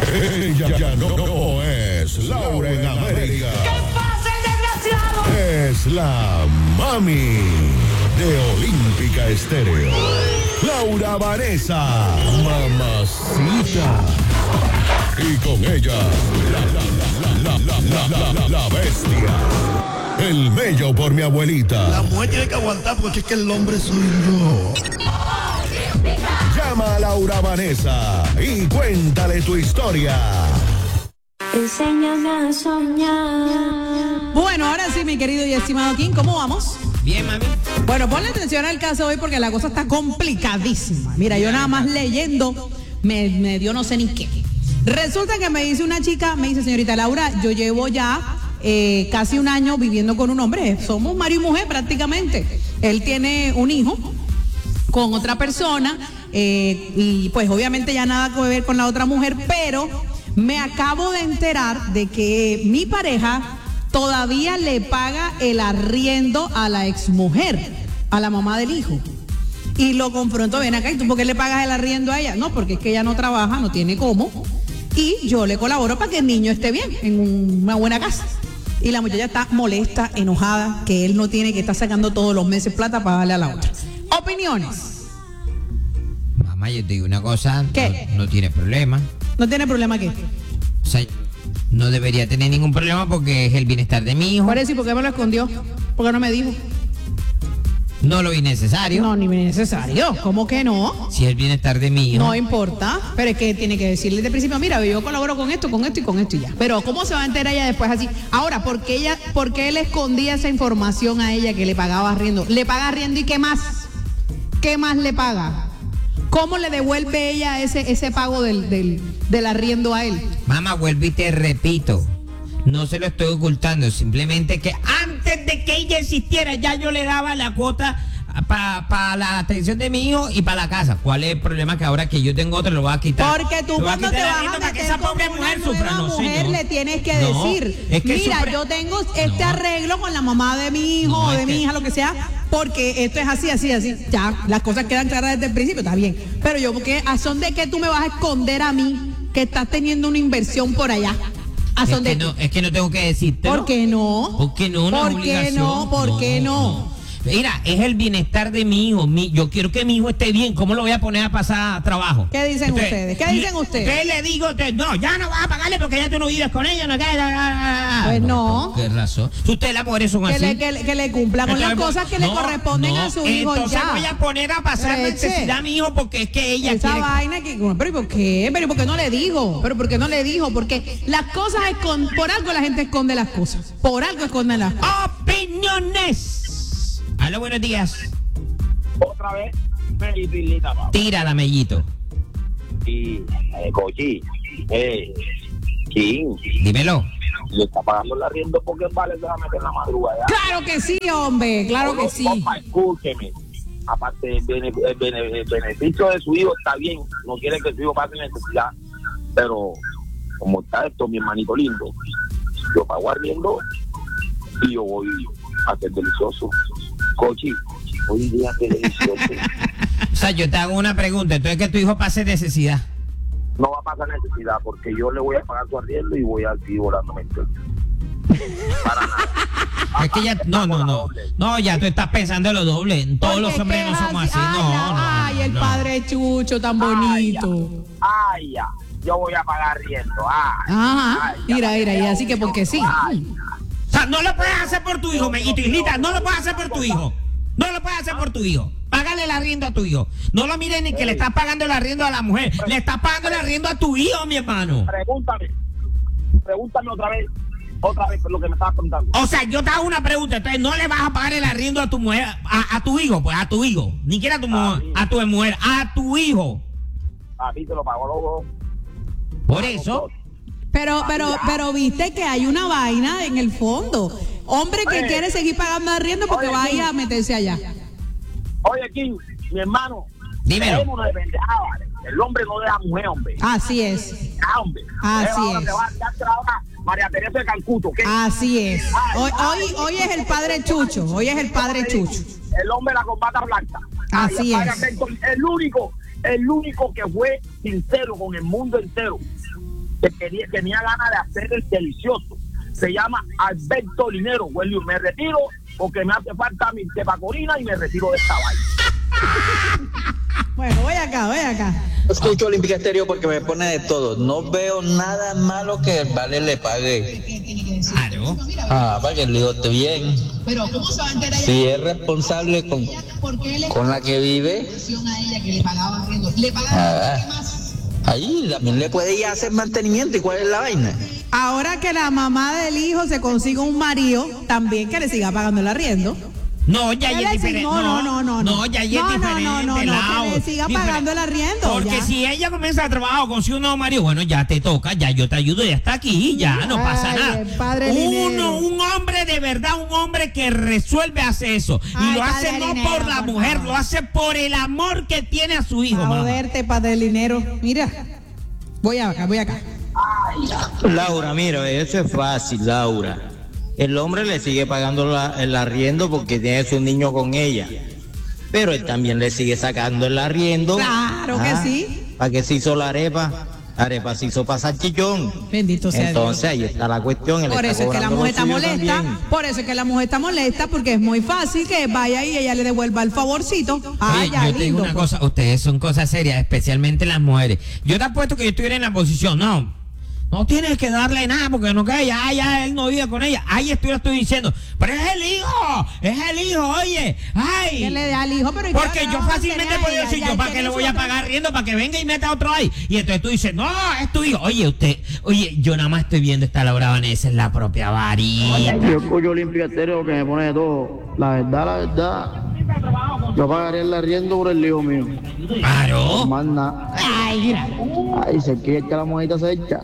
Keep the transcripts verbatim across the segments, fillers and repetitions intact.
Ella ya no, no es Laura en América. ¿Qué pasa, desgraciado? Es la mami de Olímpica Estéreo. Laura Vanessa, mamacita. Y con ella, la, la, la, la, la, la, la, la bestia. El mello por mi abuelita. La mujer tiene que aguantar porque es que el hombre soy yo. Llama a Laura Vanessa y cuéntale tu historia. Enséñame a soñar. Bueno, ahora sí, mi querido y estimado King, ¿cómo vamos? Bien, mami. Bueno, ponle atención al caso hoy porque la cosa está complicadísima. Mira, yo nada más leyendo me, me dio no sé ni qué. Resulta que me dice una chica, me dice, señorita Laura, yo llevo ya eh, casi un año viviendo con un hombre. Somos marido y mujer prácticamente. Él tiene un hijo con otra persona eh, y pues obviamente ya nada que ver con la otra mujer, pero me acabo de enterar de que mi pareja todavía le paga el arriendo a la exmujer, a la mamá del hijo. Y lo confronto, ven acá, ¿y tú por qué le pagas el arriendo a ella? No, porque es que ella no trabaja, no tiene cómo, y yo le colaboro para que el niño esté bien, en una buena casa. Y la muchacha está molesta, enojada, que él no tiene que estar sacando todos los meses plata para darle a la otra. Opiniones. Mamá, yo te digo una cosa. ¿Qué? No, no tienes problema. ¿No tiene problema qué? O sea, no debería tener ningún problema porque es el bienestar de mi hijo. Por eso, ¿y por qué me lo escondió? ¿Por qué no me dijo? No lo vi necesario. No, ni necesario. ¿Cómo que no? Si es el bienestar de mi hijo. No importa, pero es que tiene que decirle desde el principio, mira, yo colaboro con esto, con esto y con esto y ya. Pero ¿cómo se va a enterar ella después así? Ahora, ¿por qué ella, por qué él escondía esa información a ella que le pagaba arriendo? ¿Le paga arriendo y qué más? ¿Qué más le paga? ¿Cómo le devuelve ella ese, ese pago del, del, del arriendo a él? Mamá, vuelvo y te repito. No se lo estoy ocultando, simplemente que antes de que ella existiera ya yo le daba la cuota para pa la atención de mi hijo y para la casa. ¿Cuál es el problema? Que ahora que yo tengo otro lo voy a quitar. Porque tú Lo cuando voy te a vas quitar a para que meter esa con pobre una mujer nueva sufra. No, mujer, señor. le tienes que No, decir, es que mira, sufre... yo tengo este No. arreglo con la mamá de mi hijo No, o de es mi que... hija, lo que sea, porque esto es así, así, así. Ya, las cosas quedan claras desde el principio, está bien. Pero yo, porque ¿a son de que tú me vas a esconder a mí que estás teniendo una inversión por allá? ¿A son Es que, de no, es que no tengo que decirte. ¿Por qué no? ¿Por qué no? Una ¿Por qué obligación. no? ¿Por No, qué no? no. Mira, es el bienestar de mi hijo. Mi, yo quiero que mi hijo esté bien. ¿Cómo lo voy a poner a pasar trabajo? ¿Qué dicen Entonces, ustedes? ¿Qué dicen le, ustedes? ¿Qué le digo? Usted, no, ya no vas a pagarle porque ya tú no vives con ella. No, Pues no. ¿Qué razón? Ustedes las mujeres son Que así. le, que, le- que le cumpla con las Entonces, cosas que le no, corresponden no, a su hijo entonces ya. voy a poner a pasar Leche. necesidad a mi hijo porque es que ella Esa quiere... vaina que, pero ¿y por qué? Pero ¿y por qué no le digo? Pero ¿por qué no le dijo? Porque las cosas escon- por algo la gente esconde las cosas. Por algo esconden las cosas. Opiniones. Hola, buenos días. Otra vez, Mellito, papá. Tírala, mellito. Y, eh, Cochi, eh, King, Dímelo. le está pagando el arriendo porque vale, se va a meter en la madrugada. Claro que sí, hombre, claro que sí. Papá, escúcheme. Aparte, el, bene- el bene- el beneficio de su hijo está bien. No quiere que su hijo pase necesidad. Pero, como está esto, mi hermanito lindo, yo pago arriendo y yo voy a hacer delicioso. Cochi, hoy día que delicioso. O sea, yo te hago una pregunta. Entonces, que tu hijo pase necesidad. No va a pasar necesidad porque yo le voy a pagar su arriendo y voy a seguir volando mentira. Para nada. Es que ya... No, no, no. No, ya tú estás pensando en lo doble. Todos los Porque hombres no es somos así. Ay, No, la- no. ay, el no. padre Chucho, tan bonito. Ay, ya. Yo voy a pagar arriendo. Ay, Ajá. ay, ya. Mira, mira, y así que porque sí. Ay, O sea, no lo puedes hacer por tu hijo, Mellito, Islita. No lo puedes hacer por tu hijo. No lo puedes hacer por tu hijo. Págale el arriendo a tu hijo. No lo miren ni que le estás pagando el arriendo a la mujer. Le estás pagando el arriendo a tu hijo, mi hermano. pregúntame. Pregúntame otra vez. Otra vez lo que me estabas preguntando. O sea, yo te hago una pregunta. Entonces, no le vas a pagar el arriendo a tu mujer, a, a tu hijo, pues, a tu hijo. Ni siquiera a tu mujer, a tu mujer, a tu hijo. A ti te lo pago los dos. Por eso. Pero, pero, pero viste que hay una vaina en el fondo. Hombre que Oye. quiere seguir pagando arriendo porque Oye, va a ir King. a meterse allá. Oye, King, mi hermano. Dímelo. dejémonos de pendejada, vale. El hombre no deja mujer, hombre. Así es. Ah, hombre. Así Eh, ahora es. te va a dar trabajo María Teresa de Calcuto. ¿Qué? Así es. Hoy, hoy, hoy es el padre Chucho. Hoy es el padre Chucho. El hombre de la corbata blanca. Así Ay, es. El único, el único que fue sincero con el mundo entero. que quería, tenía ganas de hacer el delicioso. Se llama Alberto Linero. William, me retiro porque me hace falta mi tepacorina y me retiro de esta vaina. Bueno, voy acá, voy acá. Escucho Olímpica Estéreo porque me pone de todo. No veo nada malo que el vale le pague. Claro. Ah, para que el hijo esté bien. Si es responsable con, con la que vive, ah, ahí también le puede ir a hacer mantenimiento. ¿Y cuál es la vaina? Ahora que la mamá del hijo se consiga un marido, también que le siga pagando el arriendo. No, ya ¿Qué es le diferente. decís? No, no, no, no, no. No, ya es No, no, diferente. no, no, no, Lau, que le siga diferente. pagando el arriendo, Porque ya. si ella comienza a trabajar o consigue un nuevo marido, bueno, ya te toca, ya yo te ayudo, ya está aquí, ya no pasa Ay, nada. el padre Uno, Linero. un hombre de verdad, un hombre que resuelve hace eso. Y Ay, lo hace padre no Linero, por la por mujer, favor. lo hace por el amor que tiene a su hijo, A mamá. joderte, padre Linero. Mira, voy acá, voy acá. Laura, mira, eso es fácil, Laura. El hombre le sigue pagando la- el arriendo porque tiene su niño con ella. Pero él también le sigue sacando el arriendo. Claro que sí. ¿Para qué se hizo la arepa? La arepa se hizo pasar chichón. Bendito sea Entonces Dios. ahí está la cuestión. él Por está eso es que la cobrando mujer lo está suyo molesta, también. por eso es que la mujer está molesta, porque es muy fácil que vaya y ella le devuelva el favorcito. Ah, Oye, ya, yo te digo lindo, una pues. cosa, ustedes son cosas serias, especialmente las mujeres. Yo te apuesto que yo estuviera en la posición, no. No tienes que darle nada porque no cae, ya, ya él no vive con ella. Ahí estoy, estoy diciendo, pero es el hijo, es el hijo, oye, ay. Que le dé al hijo, pero ¿y qué Porque le yo va a fácilmente mantener a podría ella? decir, Ya yo él para qué tiene le su voy a otra- pagar riendo, para que venga y meta otro ahí. Y entonces tú dices, no, es tu hijo. Oye, usted, oye, yo nada más estoy viendo esta Laura Vanessa en la propia varita. Yo escucho Olímpica Estéreo que me pone de todo. La verdad, la verdad, yo pagaría el arriendo por el hijo mío. Claro. Más nada. Ay, mira, Ay, se quiere que la monedita se echa.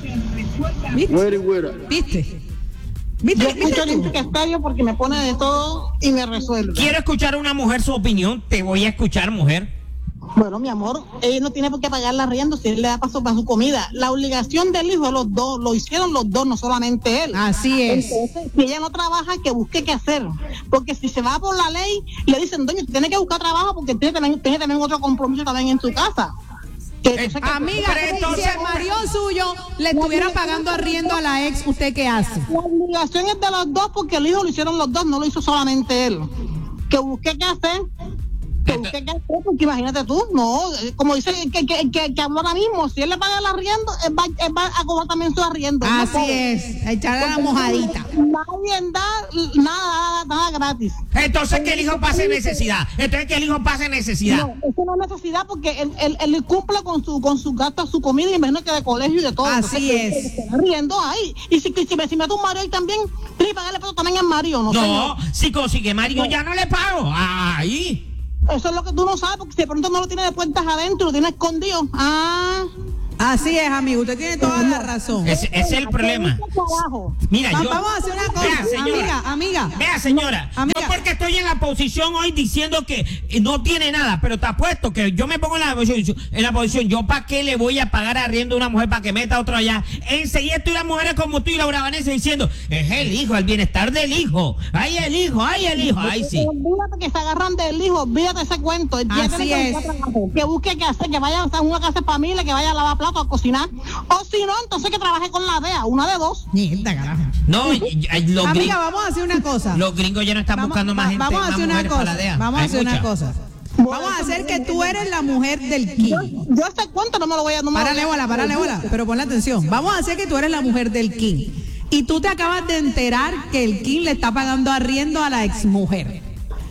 ¿viste? Güera y güera. ¿Viste? ¿Viste? Yo ¿Viste escucho tú? Olímpica Estéreo porque me pone de todo y me resuelve. Quiero escuchar a una mujer su opinión, te voy a escuchar, mujer. Bueno, mi amor, él no tiene por qué pagar la arriendo si él le da paso para su comida. La obligación del hijo de los dos, lo hicieron los dos, no solamente él. Así es. Entonces, si ella no trabaja, que busque qué hacer. Porque si se va por la ley, le dicen, doña, usted tiene que buscar trabajo porque tiene también, tiene también otro compromiso también en su casa. Que, entonces, que- Amiga, Pero si entonces- el marido suyo le estuviera pagando arriendo a la ex, ¿usted qué hace? La obligación es de los dos porque el hijo lo hicieron los dos, no lo hizo solamente él. Que busque qué hacer. Que busque qué hacer, porque imagínate tú, no, eh, como dice que, que, que, que habló ahora mismo, si él le paga el arriendo, él va, él va a cobrar también su arriendo. no Así puede. es, a echarle la mojadita. Nadie da nada, nada, nada gratis. Entonces que el hijo pase necesidad. Entonces que el hijo pase necesidad. No, eso no es necesidad porque él, él, él cumple con su con su gasto, su comida y imagino que de colegio y de todo. Así Entonces, es. que se riendo ahí. Y si, si, me, si me da un marido ahí también, tiene que pagarle peso también al marido, ¿no? No, señor? si consigue marido ya no le pago. Ahí. Eso es lo que tú no sabes porque si de pronto no lo tiene de puertas adentro, lo tiene escondido. Ah. Así es, amigo, usted tiene toda la razón. Ese ese es el problema. Mira, Va- yo. Vamos a hacer una cosa, Vea, señora. amiga, amiga. Vea, señora, Amiga. no porque estoy en la posición hoy diciendo que eh, no tiene nada, pero te apuesto que yo me pongo en la posición, en la posición, yo para qué le voy a pagar arriendo a una mujer para que meta otro allá. Enseguida estoy las mujeres como tú y Laura Vanessa diciendo, es el hijo, el bienestar del hijo. Ay, el hijo, ay, el hijo, ay, sí. Olvídate que se agarran del hijo, olvídate ese cuento. Ya Así tiene que es. buscar trabajo. Que busque qué hacer, que vaya a una casa de familia, que vaya a lavar platos, a cocinar. O si no, entonces que trabaje con la D E A, una de dos. Mierda, carajo. No, y- y- y- los, Amiga, gringos, vamos a hacer una cosa. los gringos ya no están Vamos- buscando más va- gente, Vamos a más hacer una mujeres para cosa. la D E A. Vamos a Hay hacer una muchas. cosa. Vamos a hacer que tú eres la mujer del King. Yo ese cuento no me lo voy a... No me lo Párale voy a- bola, párale bola, pero pon la atención. Vamos a hacer que tú eres la mujer del King. Y tú te acabas de enterar que el King le está pagando arriendo a la exmujer.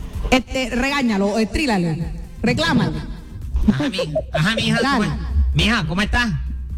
Este, regáñalo, estrílale, reclámalo. Ajá, mi, ajá, mi hija, Dale. ¿cómo, mija, ¿cómo estás?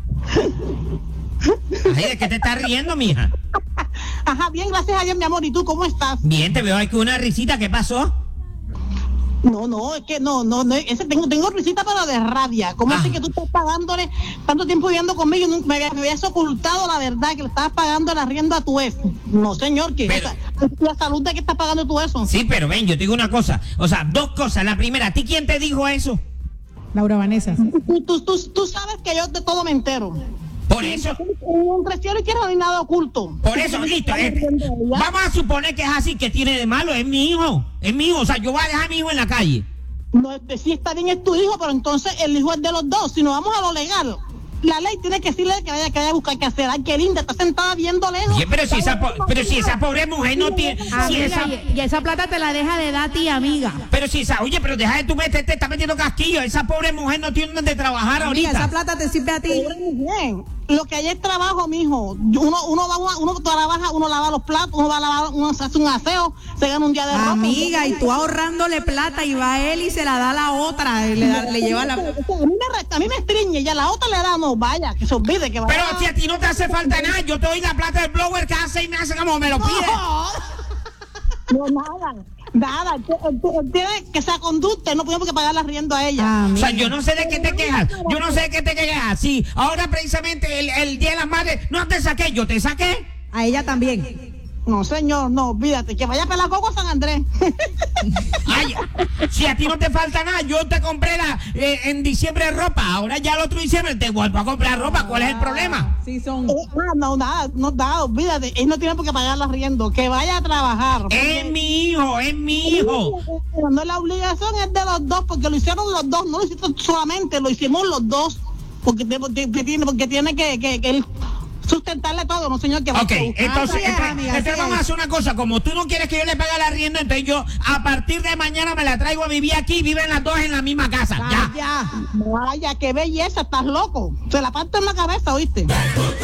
Ay, ¿de qué te estás riendo, mija? Ajá, bien, gracias a Dios, mi amor. ¿Y tú cómo estás? Bien, te veo aquí una risita, ¿qué pasó? No, no, es que no, no, no, ese tengo, tengo risita pero de rabia. ¿Cómo Ah. así que tú estás pagándole tanto tiempo viviendo conmigo y nunca me, habías- me habías ocultado la verdad que le estabas pagando el arriendo a tu ex? No, señor, que Pero- esa- la salud de que estás pagando tú eso. Sí, pero ven, yo te digo una cosa. O sea, dos cosas. La primera, ¿a ti quién te dijo eso? Laura Vanessa. Tú, tú, tú, tú sabes que yo de todo me entero. Por eso, Entre cielo y tierra no hay nada oculto. por eso, listo. eh, vamos a suponer que es así, que tiene de malo. Es mi hijo. Es mi hijo. O sea, yo voy a dejar a mi hijo en la calle. No, este, sí está bien, es tu hijo, pero entonces el hijo es de los dos. Si nos vamos a lo legal, la ley tiene que decirle que vaya, que vaya a buscar qué hacer. Ay, qué linda, está sentada viendo lejos. Oye, pero si esa, po- pero si esa pobre mujer no tiene... Si Amiga, esa, y, y esa plata te la deja de dar tía, amiga. pero si esa... Oye, pero deja de tu mente, te está metiendo casquillo. Esa pobre mujer no tiene donde trabajar Amiga, esa ahorita. plata te sirve a ti. Bien. Lo que hay es trabajo, mijo. Uno, uno va, uno, uno trabaja, uno lava los platos, uno va a lavar, uno se hace un aseo, se gana un día de ropa. Amiga, y tú ahorrándole plata y va él y se la da a la otra, y le, da- le lleva la... A mí me, resta- a mí me estriñe, ya la otra le da, no, vaya, que se olvide que va Pero si a ti no te hace falta nada, yo te doy la plata del blower cada seis meses como me lo pides. No, nada, nada. Él él- él tiene que ser conducta, no podemos que pagarle arriendo a ella. O sea, yo no sé de qué te quejas. Yo no sé de qué te quejas. Sí, ahora precisamente el, el Día de las Madres, no te saqué, yo te saqué. A ella también. No, señor, no, olvídate, que vaya a pelar coco a San Andrés. Ay, si a ti no te falta nada, yo te compré la, eh, en diciembre ropa. Ahora ya el otro diciembre te vuelvo a comprar ropa. ¿Cuál es el problema? Sí, son. Eh, ah, no, nada, no, nada, olvídate, él no tiene por qué pagarle arriendo, que vaya a trabajar. Es mi hijo, es mi hijo. No, la obligación es de los dos, porque lo hicieron los dos, no lo hicieron solamente, lo hicimos los dos, porque, porque, porque tiene, porque tiene que, que, que él sustentarle todo, no señor, que va Ok, a entonces, Así es, entonces, amiga, entonces así vamos a es. hacer una cosa. Como tú no quieres que yo le pague el arriendo, entonces yo a partir de mañana me la traigo a vivir aquí y viven las dos en la misma casa. Ya. Ya. Vaya, qué belleza, estás loco. Se la parte en la cabeza, ¿oíste?